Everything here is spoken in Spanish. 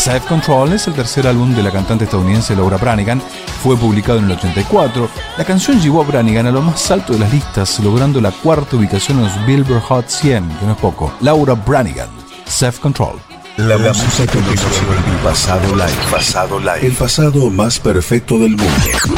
Self Control es el tercer álbum de la cantante estadounidense Laura Branigan. Fue publicado en el 84. La canción llevó a Branigan a lo más alto de las listas, logrando la cuarta ubicación en los Billboard Hot 100, que no es poco. Laura Branigan, Self Control. La música que nos el pasado live. El pasado más perfecto del mundo.